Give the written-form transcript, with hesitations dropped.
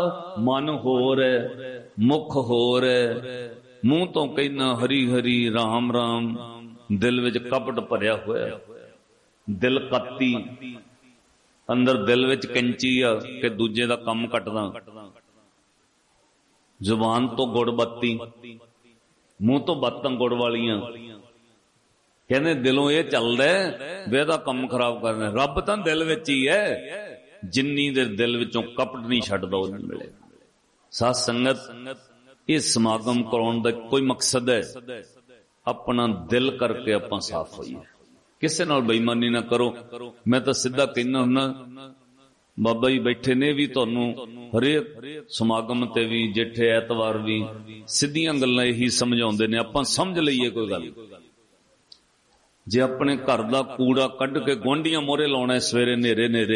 ਮਨ ਹੋਰ ਮੁਖ ਹੋਰ, ਮੂੰਹ ਤੋਂ ਕਹਿਣਾ ਹਰੀ ਹਰੀ ਰਾਮ ਰਾਮ, ਦਿਲ ਵਿੱਚ ਕਪਟ ਭਰਿਆ ਹੋਇਆ। ਦਿਲ ਕੱਤੀ, ਅੰਦਰ ਦਿਲ ਵਿੱਚ ਕੈਂਚੀ ਆ ਕਿ ਦੂਜੇ ਦਾ ਕੰਮ ਕੱਟਦਾ। ਜ਼ੁਬਾਨ ਤੋਂ ਗੁੜ ਬੱਤੀ, ਮੂੰਹ ਤੋਂ ਬਾਤਾਂ ਗੁੜ ਵਾਲੀਆਂ। ਕਹਿੰਦੇ ਦਿਲੋਂ ਇਹ ਚੱਲਦਾ ਵੀ ਇਹਦਾ ਕੰਮ ਖਰਾਬ ਕਰਨਾ। ਰੱਬ ਤਾਂ ਦਿਲ ਵਿੱਚ ਹੀ ਹੈ, ਜਿੰਨੀ ਦੇ ਦਿਲ ਵਿੱਚੋਂ ਕਪਟ ਨਹੀਂ ਛੱਡਦਾ ਉਹ ਨਹੀਂ ਮਿਲੇ। ਸਾਧ ਸੰਗਤ, ਇਹ ਸਮਾਗਮ ਕਰਾਉਣ ਦਾ ਕੋਈ ਮਕਸਦ ਹੈ, ਆਪਣਾ ਦਿਲ ਕਰਕੇ ਆਪਾਂ ਸਾਫ਼ ਹੋਈਏ, ਕਿਸੇ ਨਾਲ ਬੇਈਮਾਨੀ ਨਾ ਕਰੋ। ਮੈਂ ਤਾਂ ਸਿੱਧਾ ਕਹਿੰਦਾ ਹੁੰਦਾ, ਬਾਬਾ ਜੀ ਬੈਠੇ ਨੇ ਵੀ ਤੁਹਾਨੂੰ ਹਰੇਕ ਸਮਾਗਮ ਤੇ ਵੀ, ਜੇਠੇ ਐਤਵਾਰ ਵੀ ਸਿੱਧੀਆਂ ਗੱਲਾਂ ਇਹੀ ਸਮਝਾਉਂਦੇ ਨੇ, ਆਪਾਂ ਸਮਝ ਲਈਏ ਕੋਈ ਗੱਲ। ਜੇ ਆਪਣੇ ਘਰ ਦਾ ਕੂੜਾ ਕੱਢ ਕੇ ਗੁਆਂਢੀਆਂ ਮੋਹਰੇ ਲਾਉਣਾ ਸਵੇਰੇ ਨੇਰੇ ਨੇਰੇ,